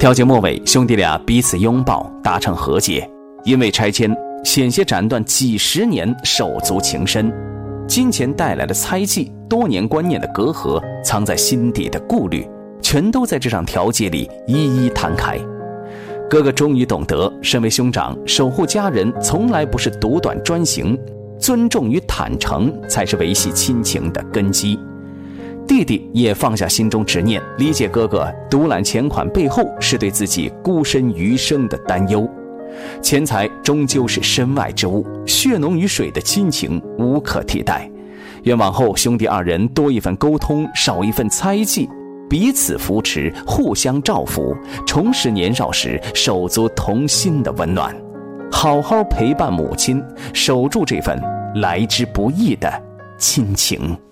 调解末尾，兄弟俩彼此拥抱，达成和解。因为拆迁，险些斩断几十年手足情深。金钱带来的猜忌，多年观念的隔阂，藏在心底的顾虑，全都在这场调解里一一摊开。哥哥终于懂得，身为兄长，守护家人从来不是独断专行，尊重与坦诚才是维系亲情的根基。弟弟也放下心中执念，理解哥哥独揽钱款背后是对自己孤身余生的担忧。钱财终究是身外之物，血浓于水的亲情无可替代。愿往后兄弟二人多一份沟通，少一份猜忌，彼此扶持，互相照拂，重拾年少时手足同心的温暖，好好陪伴母亲，守住这份来之不易的亲情。